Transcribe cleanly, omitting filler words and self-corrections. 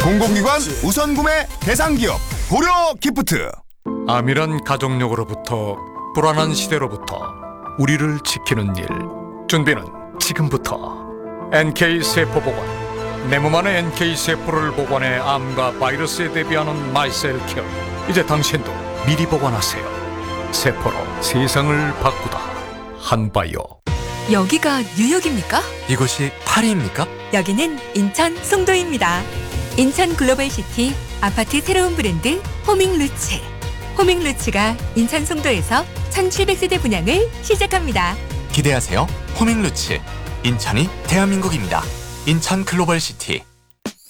공공기관 우선 구매 대상 기업 고려 기프트. 암이란 가족력으로부터 불안한 시대로부터 우리를 지키는 일. 준비는 지금부터. NK세포보관. 내 몸 안에 NK세포를 보관해 암과 바이러스에 대비하는 마이셀케어. 이제 당신도 미리 보관하세요. 세포로 세상을 바꾸다. 한바이오. 여기가 뉴욕입니까? 이곳이 파리입니까? 여기는 인천 송도입니다. 인천 글로벌시티 아파트 새로운 브랜드 호밍루츠. 호밍루츠가 인천 송도에서 1700세대 분양을 시작합니다. 기대하세요. 호밍루츠. 인천이 대한민국입니다. 인천 글로벌시티.